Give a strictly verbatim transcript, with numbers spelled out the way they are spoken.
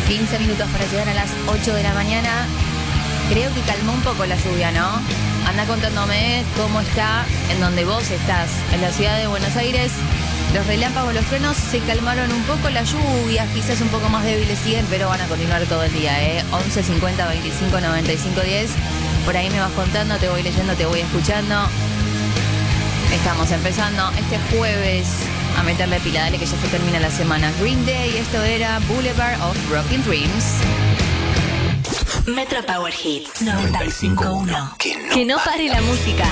quince minutos para llegar a las ocho de la mañana. Creo que calmó un poco la lluvia, ¿no? Anda contándome cómo está en donde vos estás, en la ciudad de Buenos Aires. Los relámpagos, los truenos se calmaron un poco, las lluvias quizás un poco más débiles siguen, pero van a continuar todo el día, ¿eh? once cincuenta veinticinco noventa y cinco diez. Por ahí me vas contando, te voy leyendo, te voy escuchando. Estamos empezando este jueves a meterle pila, dale que ya se termina la semana. Green Day, esto era Boulevard of Broken Dreams. Metro Power Hits noventa y cinco punto uno. Que no, Que no pare la música.